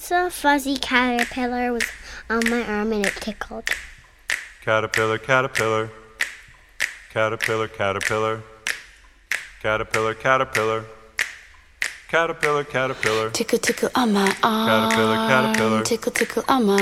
Once a fuzzy caterpillar was on my arm and it tickled. Caterpillar, caterpillar. Caterpillar, caterpillar. Caterpillar, caterpillar. Caterpillar, caterpillar. Tickle, tickle on my arm. Caterpillar, caterpillar. Tickle, tickle on my